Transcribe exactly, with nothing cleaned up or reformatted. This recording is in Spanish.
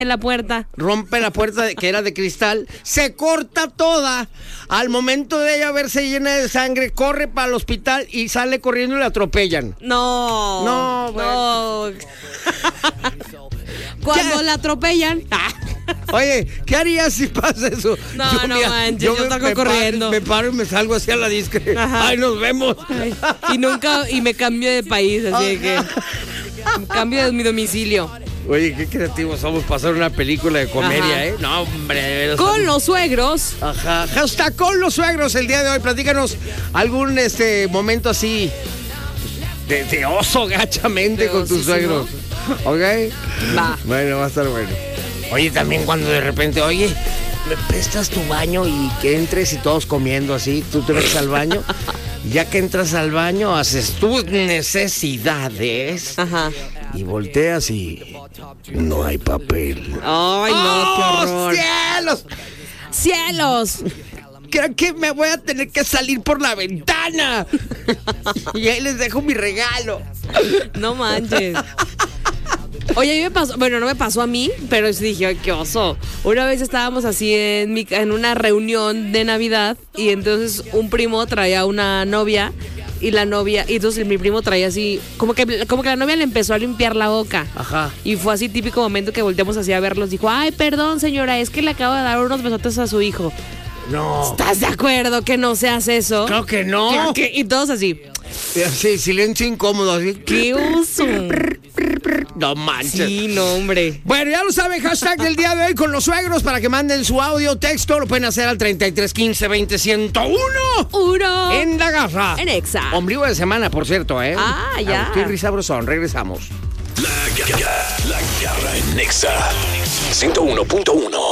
en la puerta. Rompe la puerta de, que era de cristal, se corta toda. Al momento de ella verse llena de sangre, corre para el hospital y sale corriendo y la atropellan. No. No, bueno. No. Cuando ¿Qué? la atropellan. Oye, ¿qué harías si pasa eso? No, yo, no mira, manches, yo, yo salgo me corriendo. Paro, me paro y me salgo hacia la discre. Ajá. Ay, nos vemos. Ay, y nunca, y me cambio de país, así que cambio de mi domicilio. Oye, qué creativos somos para hacer una película de comedia, Ajá. ¿eh? No, hombre. Con estamos... los suegros. Ajá. Hashtag con los suegros el día de hoy. Platícanos algún este momento así de, de oso gachamente de con tus suegros. ¿Ok? Va. Bueno, va a estar bueno. Oye, también cuando de repente, oye, ¿me prestas tu baño y que entres y todos comiendo así? Tú te metes al baño. Ya que entras al baño, haces tus necesidades. Ajá. Y volteas y no hay papel. Ay, no, ¡Oh, qué horror! ¡Cielos! ¡Cielos! Creo que me voy a tener que salir por la ventana. Y ahí les dejo mi regalo. No manches. Oye, a mí me pasó, bueno, no me pasó a mí, pero sí dije, ay, qué oso. Una vez estábamos así en, mi, en una reunión de Navidad y entonces un primo traía una novia y la novia, y entonces mi primo traía así, como que, como que la novia le empezó a limpiar la boca. Ajá. Y fue así típico momento que volteamos así a verlos. Dijo, ay, perdón señora, es que le acabo de dar unos besotes a su hijo. No. ¿Estás de acuerdo que no se hace eso? Claro que no. ¿Qué, qué? Y todos así. Sí, silencio incómodo. Así. ¡Qué oso! No manches. Sí, no, hombre. Bueno, ya lo saben, hashtag del día de hoy con los suegros para que manden su audio, texto. Lo pueden hacer al treinta y tres quince veinte ciento uno. Uno. En la garra. En Exa. Ombligo de semana, por cierto, ¿eh? Ah, ya. Agustín Rizabrosón, regresamos. La garra, la garra en Exa ciento uno punto uno.